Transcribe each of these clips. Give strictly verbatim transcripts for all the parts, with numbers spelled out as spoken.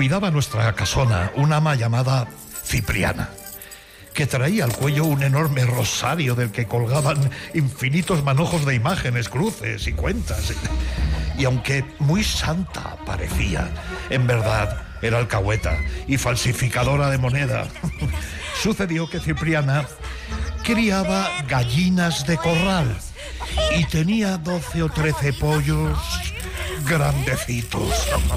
cuidaba nuestra casona una ama llamada Cipriana, que traía al cuello un enorme rosario del que colgaban infinitos manojos de imágenes, cruces y cuentas. Y aunque muy santa parecía, en verdad era alcahueta y falsificadora de moneda. Sucedió que Cipriana criaba gallinas de corral y tenía doce o trece pollos grandecitos.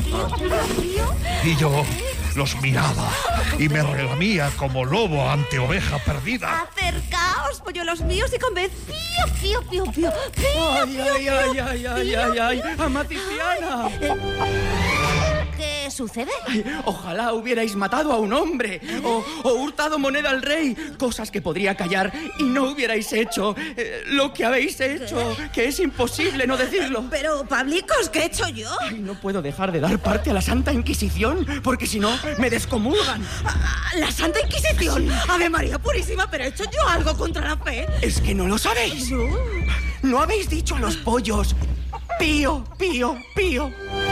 Y yo los miraba y me relamía como lobo ante oveja perdida. Acercaos, polluelos míos, y comed pío, pío, pío, pío, pío, ¡Ay, pío, ay, pío, ay, ay, ay, pío, ay, ay! pío. ¡Ama Cipriana! ¿Qué sucede? Ay, ojalá hubierais matado a un hombre o, o hurtado moneda al rey, cosas que podría callar y no hubierais hecho eh, lo que habéis hecho, que es imposible no decirlo. Pero, Pablicos, ¿qué he hecho yo? Ay, no puedo dejar de dar parte a la Santa Inquisición, porque si no, me descomulgan. Ah, ¿La Santa Inquisición? Ave María Purísima, ¿pero he hecho yo algo contra la fe? ¿Es que no lo sabéis? No. ¿No habéis dicho a los pollos pío, pío, pío?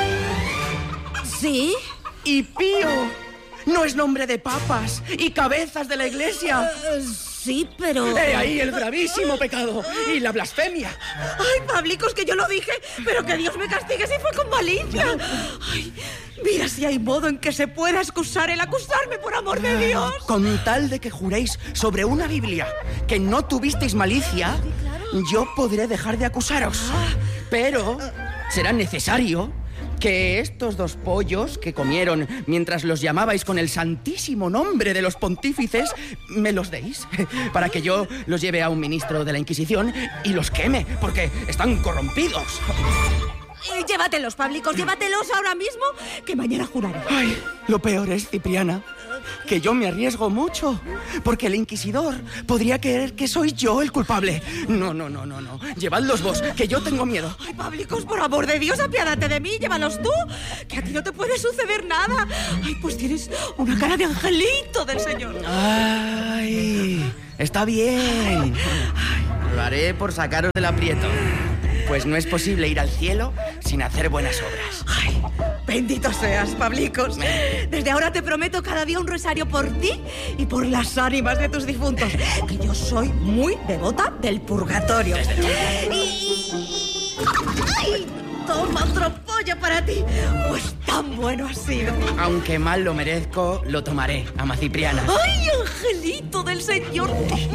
¿Sí? Y pío no es nombre de papas y cabezas de la iglesia. Uh, sí, pero... He ahí el gravísimo pecado y la blasfemia. Ay, Pablicos, que yo lo dije, pero que Dios me castigue si fue con malicia. Ay, mira si hay modo en que se pueda excusar el acusarme, por amor de Dios. Con tal de que juréis sobre una Biblia que no tuvisteis malicia, Sí, claro. yo podré dejar de acusaros. Pero será necesario que estos dos pollos que comieron mientras los llamabais con el santísimo nombre de los pontífices, me los deis, para que yo los lleve a un ministro de la Inquisición y los queme, porque están corrompidos. Eh, llévatelos, Pablicos, llévatelos ahora mismo, que mañana juraré. Ay, lo peor es, Cipriana, que yo me arriesgo mucho, porque el inquisidor podría creer que soy yo el culpable. No, no, no, no, no. Llevadlos vos, que yo tengo miedo. Ay, Pablicos, por amor de Dios, apiádate de mí, llévalos tú, que a ti no te puede suceder nada. Ay, pues tienes una cara de angelito del Señor. Ay, está bien. Lo haré por sacaros del aprieto, pues no es posible ir al cielo sin hacer buenas obras. Ay, bendito seas, Pablicos. Desde ahora te prometo cada día un rosario por ti y por las ánimas de tus difuntos, que yo soy muy devota del purgatorio. Y... ¡Ay! Toma otro pollo para ti, pues tan bueno ha sido. Aunque mal lo merezco, lo tomaré, ama Cipriana. ¡Ay, angelito del Señor!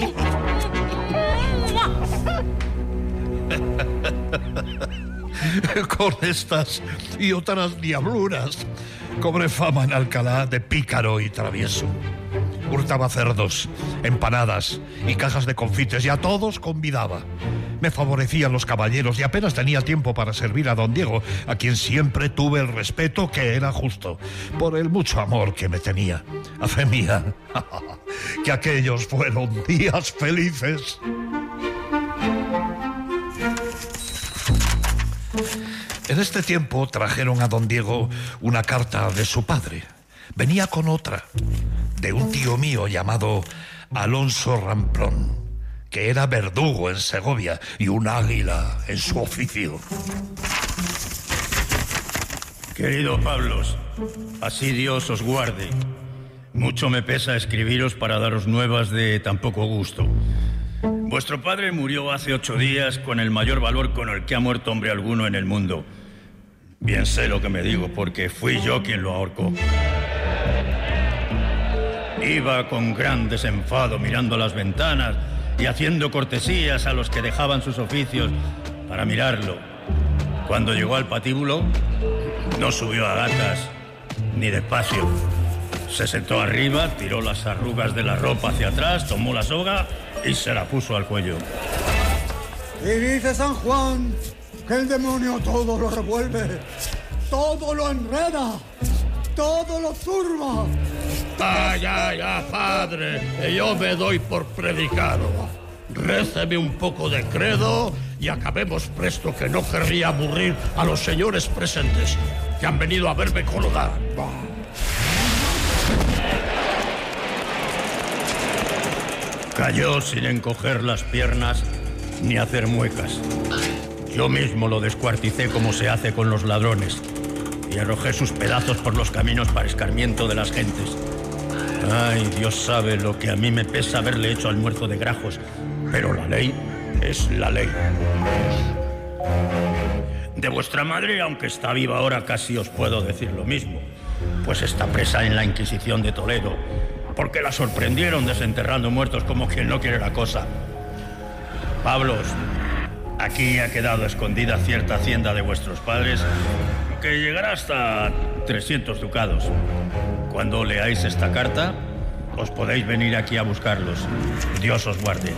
Con estas y otras diabluras cobré fama en Alcalá de pícaro y travieso. Hurtaba cerdos, empanadas y cajas de confites, y a todos convidaba. Me favorecían los caballeros y apenas tenía tiempo para servir a don Diego, a quien siempre tuve el respeto que era justo, por el mucho amor que me tenía. A fe mía, que aquellos fueron días felices. En este tiempo trajeron a don Diego una carta de su padre. Venía con otra, de un tío mío llamado Alonso Ramplón, que era verdugo en Segovia y un águila en su oficio. Querido Pablos, así Dios os guarde. Mucho me pesa escribiros para daros nuevas de tan poco gusto. Vuestro padre murió hace ocho días con el mayor valor con el que ha muerto hombre alguno en el mundo. Bien sé lo que me digo, porque fui yo quien lo ahorcó. Iba con gran desenfado mirando las ventanas y haciendo cortesías a los que dejaban sus oficios para mirarlo. Cuando llegó al patíbulo, no subió a gatas ni despacio. Se sentó arriba, tiró las arrugas de la ropa hacia atrás, tomó la soga y se la puso al cuello. Y dice San Juan que el demonio todo lo revuelve, todo lo enreda, todo lo turba. Ah, ya, ya, padre, yo me doy por predicado. Réceme un poco de credo y acabemos presto, que no querría aburrir a los señores presentes, que han venido a verme colgar. Cayó sin encoger las piernas ni hacer muecas. Yo mismo lo descuarticé como se hace con los ladrones. Y y arrojé sus pedazos por los caminos para escarmiento de las gentes. Ay, Dios sabe lo que a mí me pesa haberle hecho almuerzo de grajos, pero la ley es la ley. De vuestra madre, aunque está viva ahora, casi os puedo decir lo mismo, pues está presa en la Inquisición de Toledo, porque la sorprendieron desenterrando muertos como quien no quiere la cosa. Pablos, aquí ha quedado escondida cierta hacienda de vuestros padres que llegará hasta trescientos ducados. Cuando leáis esta carta, os podéis venir aquí a buscarlos. Dios os guarde.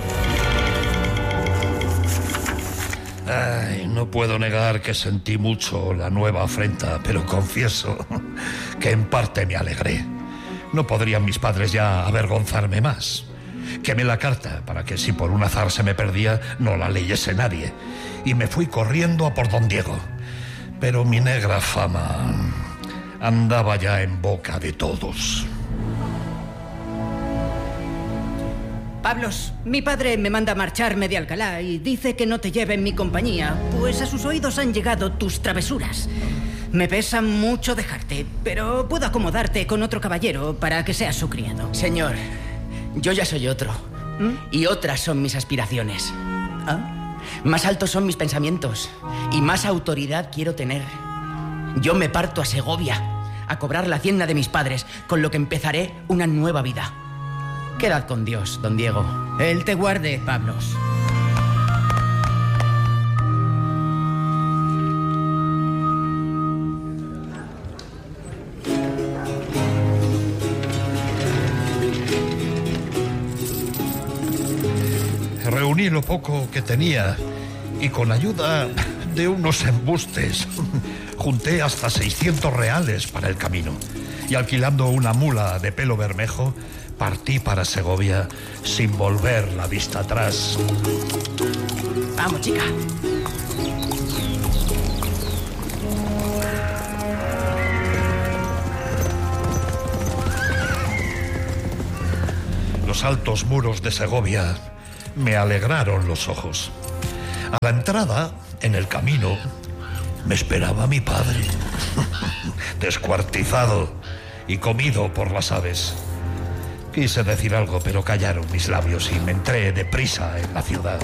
Ay, no puedo negar que sentí mucho la nueva afrenta, pero confieso que en parte me alegré. No podrían mis padres ya avergonzarme más. Quemé la carta para que si por un azar se me perdía, no la leyese nadie. Y me fui corriendo a por don Diego. Pero mi negra fama andaba ya en boca de todos. Pablos, mi padre me manda marcharme de Alcalá y dice que no te lleve en mi compañía, pues a sus oídos han llegado tus travesuras. Me pesa mucho dejarte, pero puedo acomodarte con otro caballero para que seas su criado. Señor, yo ya soy otro. ¿Mm? Y otras son mis aspiraciones. ¿Ah? Más altos son mis pensamientos y más autoridad quiero tener. Yo me parto a Segovia a cobrar la hacienda de mis padres, con lo que empezaré una nueva vida. Quedad con Dios, don Diego. Él te guarde, Pablos. Reuní lo poco que tenía y con ayuda de unos embustes junté hasta seiscientos reales para el camino. Y alquilando una mula de pelo bermejo, partí para Segovia sin volver la vista atrás. Vamos, chica. Los altos muros de Segovia me alegraron los ojos. A la entrada, en el camino, me esperaba mi padre, descuartizado y comido por las aves. Quise decir algo, pero callaron mis labios y me entré deprisa en la ciudad.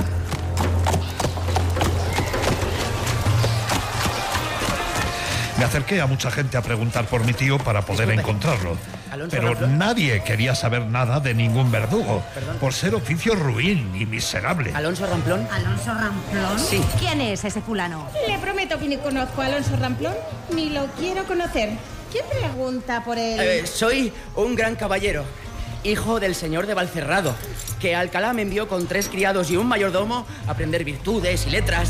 Me acerqué a mucha gente a preguntar por mi tío para poder Disculpe. encontrarlo. Alonso pero Ramplón. Nadie quería saber nada de ningún verdugo, Perdón. por ser oficio ruin y miserable. ¿Alonso Ramplón? ¿Alonso Ramplón? Sí. ¿Quién es ese fulano? Le prometo que ni conozco a Alonso Ramplón, ni lo quiero conocer. ¿Quién pregunta por él? Eh, soy un gran caballero, hijo del señor de Valcerrado, que a Alcalá me envió con tres criados y un mayordomo a aprender virtudes y letras.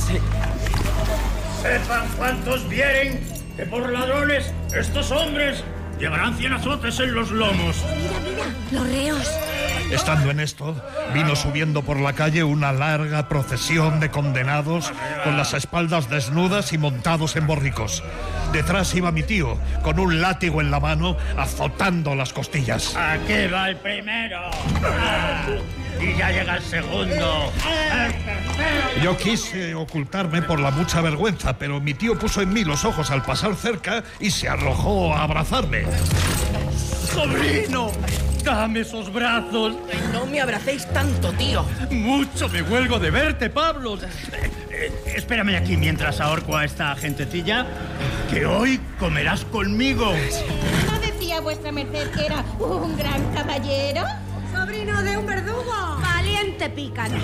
Sepan cuantos vieren que por ladrones estos hombres llevarán cien azotes en los lomos. Mira, mira, los reos. Estando en esto, vino subiendo por la calle una larga procesión de condenados con las espaldas desnudas y montados en borricos. Detrás iba mi tío, con un látigo en la mano, azotando las costillas. Aquí va el primero. Y ya llega el segundo. El tercero. Yo quise ocultarme por la mucha vergüenza, pero mi tío puso en mí los ojos al pasar cerca y se arrojó a abrazarme. ¡Sobrino! ¡Dame esos brazos! No me abracéis tanto, tío. Mucho me huelgo de verte, Pablos. Eh, eh, espérame aquí mientras ahorco a esta gentecilla, que hoy comerás conmigo. ¿No decía vuestra merced que era un gran caballero? Sobrino de un verdugo. Valiente pícaro.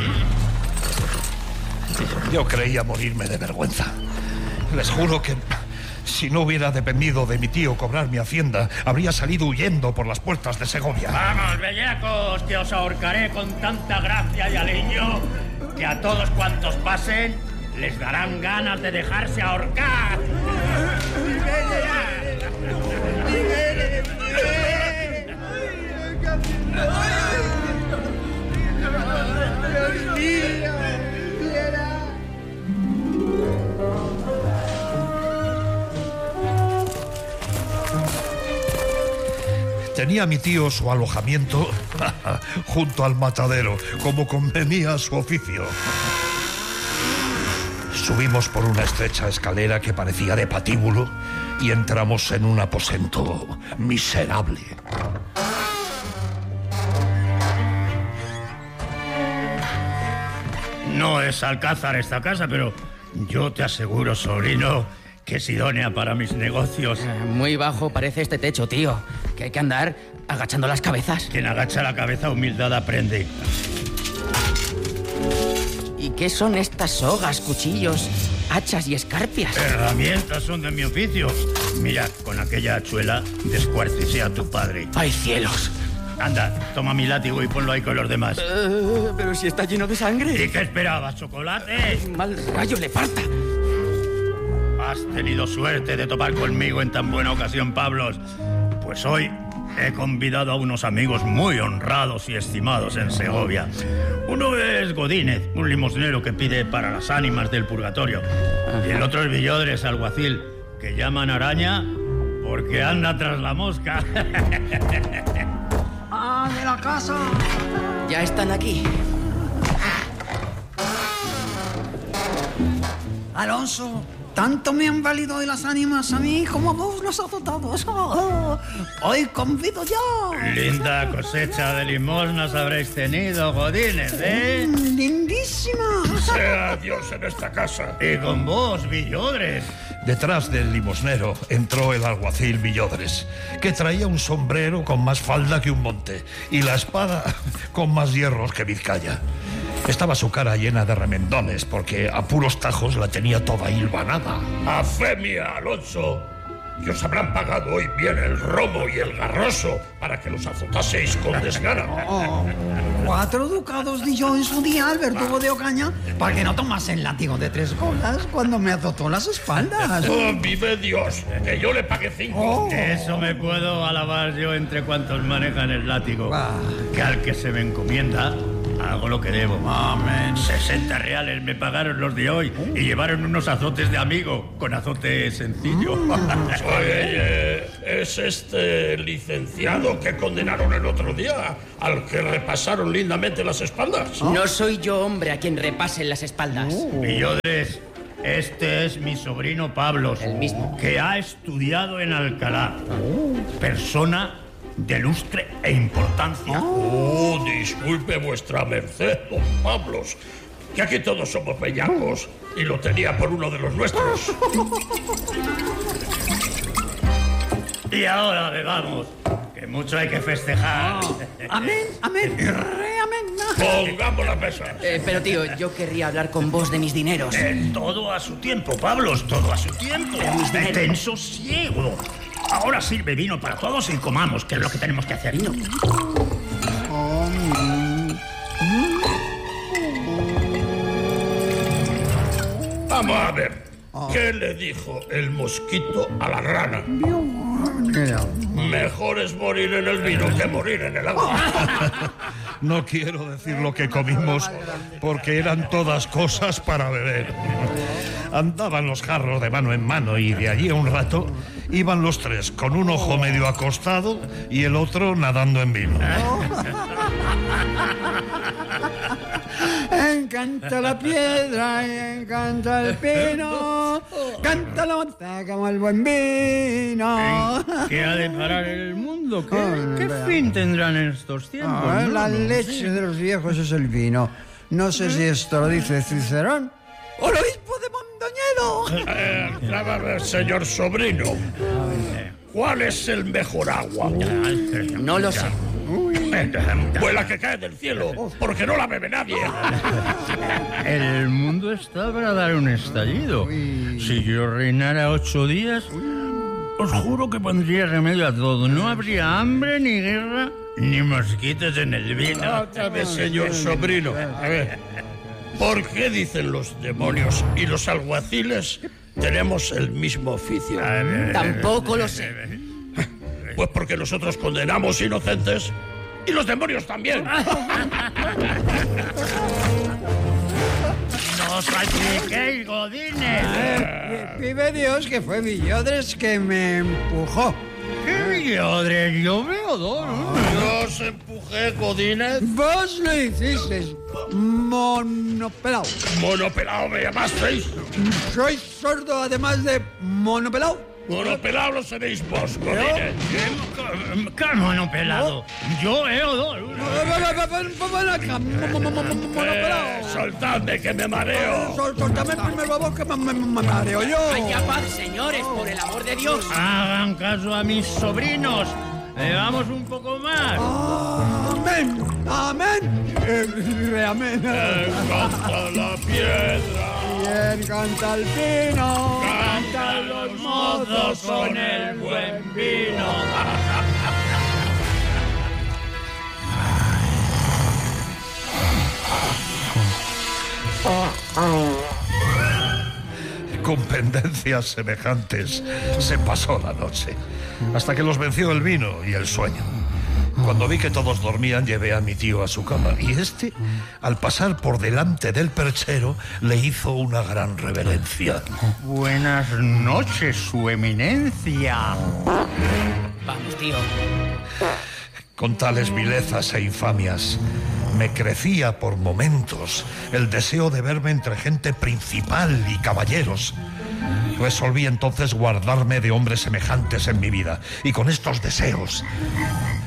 Yo creía morirme de vergüenza. Les juro que si no hubiera dependido de mi tío cobrar mi hacienda, habría salido huyendo por las puertas de Segovia. Vamos, bellacos, que os ahorcaré con tanta gracia y aliño que a todos cuantos pasen les darán ganas de dejarse ahorcar. Tenía mi tío su alojamiento junto al matadero, como convenía a su oficio. Subimos por una estrecha escalera que parecía de patíbulo, y entramos en un aposento miserable. No es alcázar esta casa, pero yo te aseguro, sobrino, que es idónea para mis negocios. Muy bajo parece este techo, tío. Que hay que andar agachando las cabezas. Quien agacha la cabeza, humildad aprende. ¿Y qué son estas sogas, cuchillos, hachas y escarpias? Herramientas son de mi oficio. Mira, con aquella hachuela descuarticé a tu padre. ¡Ay, cielos! Anda, toma mi látigo y ponlo ahí con los demás. Uh, pero si está lleno de sangre. ¿Y qué esperabas, chocolate? Mal rayo le parta. Has tenido suerte de topar conmigo en tan buena ocasión, Pablos. Pues hoy he convidado a unos amigos muy honrados y estimados en Segovia. Uno es Godínez, un limosnero que pide para las ánimas del purgatorio. Y el otro es Villodres, alguacil, que llaman araña porque anda tras la mosca. ¡Ah, de la casa! Ya están aquí. Alonso, tanto me han valido de las ánimas a mí como a vos los azotados. Oh, hoy convido ya. Linda cosecha de limosnas habréis tenido, Godínez, ¿eh? Mm, lindísima. Sea Dios en esta casa. Y con vos, Villodres. Detrás del limosnero entró el alguacil Villodres, que traía un sombrero con más falda que un monte y la espada con más hierros que Vizcaya. Estaba su cara llena de remendones porque a puros tajos la tenía toda hilvanada. A fe mía, Alonso, que os habrán pagado hoy bien el romo y el garroso para que los azotaseis con desgana. Oh, cuatro ducados di yo en su día al verdugo de Ocaña para que no tomase el látigo de tres colas cuando me azotó las espaldas. Oh, vive Dios, que yo le pagué cinco. Oh. Eso me puedo alabar yo entre cuantos manejan el látigo. Ah. Que al que se me encomienda, hago lo que debo. Amén. sesenta reales me pagaron los de hoy y llevaron unos azotes de amigo, con azote sencillo. Oye, ¿es este licenciado que condenaron el otro día, al que repasaron lindamente las espaldas? No soy yo, hombre, a quien repasen las espaldas. Villodres, este es mi sobrino Pablos. El mismo. Que ha estudiado en Alcalá. Persona de lustre e importancia. Oh, disculpe vuestra merced, don Pablos, que aquí todos somos bellacos y lo tenía por uno de los nuestros. Y ahora bebamos, que mucho hay que festejar. Oh. Amén, amén, re amén. Pongamos las mesas. Eh, pero, tío, yo querría hablar con vos de mis dineros. Eh, todo a su tiempo, Pablos, todo a su tiempo. Eh, ten sosiego. Ahora sirve vino para todos y comamos, que es lo que tenemos que hacer. Vino. Vamos a ver, ¿qué le dijo el mosquito a la rana? Mejor es morir en el vino que morir en el agua. No quiero decir lo que comimos porque eran todas cosas para beber. Andaban los jarros de mano en mano y de allí a un rato iban los tres con un ojo medio acostado y el otro nadando en vino. Encanta la piedra y encanta el pino, canta la monta como el buen vino. ¿Qué ha de parar el mundo? ¿Qué, ¿qué fin tendrán estos tiempos? Ah, ¿no? la leche de los viejos es el vino. No sé si esto lo dice Cicerón o el obispo de Mondoñedo. Eh, a ver, señor sobrino, ¿cuál es el mejor agua? No lo sé. Pues la que cae del cielo, porque no la bebe nadie. El mundo está para dar un estallido. Si yo reinara ocho días, os juro que pondría remedio a todo. No habría hambre, ni guerra, ni mosquitos en el vino. Otra vez, señor sobrino. A ver, ¿por qué dicen los demonios y los alguaciles tenemos el mismo oficio? Tampoco lo sé. Pues porque nosotros condenamos inocentes y los demonios también. ¡No os salpiquéis, Godínez! Vive Dios que fue Villodres que me empujó. ¿Qué Villodres? Yo veo dos. Yo os empujé, Godínez. Vos lo hicisteis, monopelao. Monopelao me llamasteis. Soy sordo además de monopelao. Monopelado lo seréis vos, godines. ¿Qué monopelado? Yo he oído. Eh, soltadme, que me mareo. Soltadme primero a vos, que me, me, me mareo yo. Haya paz, señores, por el amor de Dios. Hagan caso a mis sobrinos. Eh, vamos un poco más. Amén, amén. Eh, amén. Eh, canta la piedra. Bien canta el pino. Cantan los mozos con el buen vino. Con pendencias semejantes se pasó la noche, hasta que los venció el vino y el sueño. Cuando vi que todos dormían, llevé a mi tío a su cama, y este, al pasar por delante del perchero, le hizo una gran reverencia. Buenas noches, su eminencia. Vamos, tío. Con tales vilezas e infamias, me crecía por momentos el deseo de verme entre gente principal y caballeros. Resolví entonces guardarme de hombres semejantes en mi vida, y con estos deseos